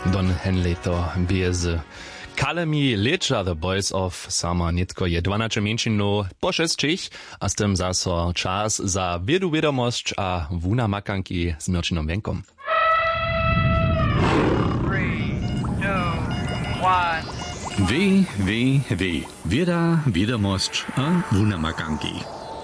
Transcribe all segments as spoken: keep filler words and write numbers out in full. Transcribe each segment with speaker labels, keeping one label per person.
Speaker 1: Don Henleto biezy. Kalemi lecza The Boys of Summer nitko je dwanaście mięczynów po šestich, a z tym zaso czas za wiedu wiadomość a wuna makanki z Mirčinom Wenkom.
Speaker 2: Wy, wy, wy. Wieda, wiadomość a wuna makanki.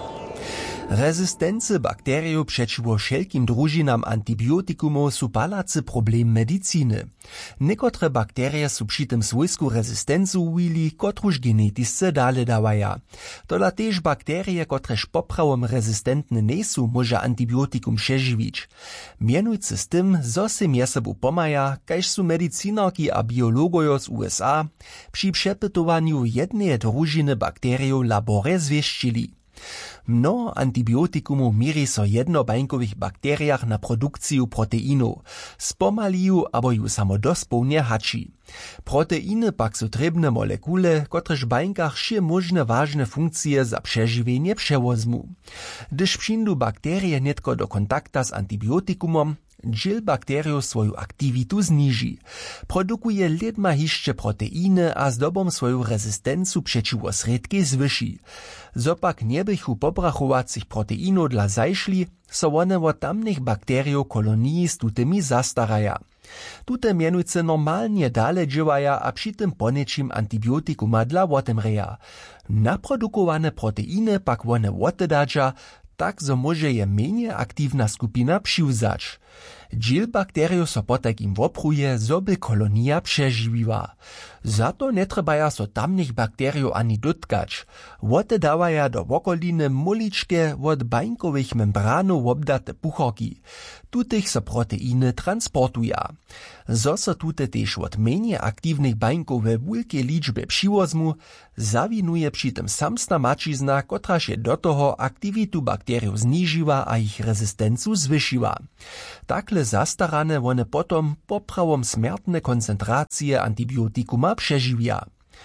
Speaker 3: Rezystency bakteriów przeciwko wszelkim drużynam antibiotikumów są palacy problem medycyny. Niekotre bakterie są przy tym swojsku rezystencu uwili, kotruż genetyce dale dawaja. Tola też bakterie, kotreż poprawom rezystentne nie są, może antibiotikum przeżywić. Mianujcy z tym, zo se mie sobu pomaja, kaž są medycinarki a biologojo z U S A przy przepytowaniu jednej drużyny bakteriów labore zwieścili. Mno antibiotikumów miri so jednobańkowych bakteriach na produkciju proteinów, spomaliju abo ju samodospołnie hači. Proteiny pak są trebne molekule, kotrež bańkach wsze możne ważne funkcje za przeżywienie przewozmu. Gdyż přindu bakterie netko do kontakta z antibiotikumom, dżil bakteriów swoją aktivitu zniži. Produkuje ledma hišće proteiny a zdobom swoją rezystencu przeciwko sredki zwyši. Zopak nie bychu pobrachowacich proteinów dla zajšli, so one od tamnych bakteriów kolonii z tutymi zastaraja. Tute mianujce normalnie dale dżywaja a przy tym ponečim antibiotikuma dla wotemreja. Naprodukowane proteiny pak one wotedadža, tak zo może je menie aktywna skupina přiwzać. Dżil bakteriów so po takim wopruje, zoby kolonia przeżywiła. Za to nie trebaja so tamnych bakteriów ani dotkać. Wote dawaja do wokoliny muliczkie od bańkowych membranów obdate puchorki. Tutych so proteiny transportuja. Zo so tute też od menie aktywnych bańków we wielkiej liczbie přiwozmu, zawinuje przy tym samstna mačizna, kotra się do toho aktivitu bakteriów zniżyła a ich rezystencu zwyšiła. Takle zastarane one potom poprawom smертne koncentracje antibiotikuma przeżywia.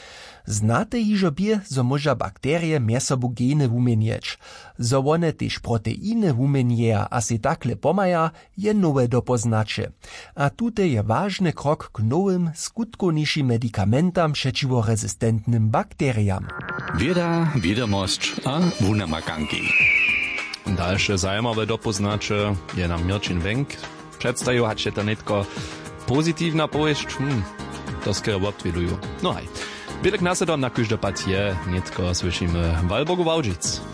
Speaker 3: Znate hižo bie, zo moža bakterie mjesobu gene wumienieć. Zo one też proteiny wumienjeja a se takle pomaja, je nowe dopoznacze. A tute je ważny krok k nowym, skutkovnejšim medikamentam przeciwko rezystentnym bakteriam.
Speaker 2: Wieda, wiadomość a wuna makanki.
Speaker 1: Dalsze zajímavé dopoznacze je nam Mirčin Wenk. Przedstawił, hače to netko pozitívna powieść, hmm, to skoro odwiduju. No hej, wielek nasedom na każde patie, netko słyszymy Walborgu Wałžic.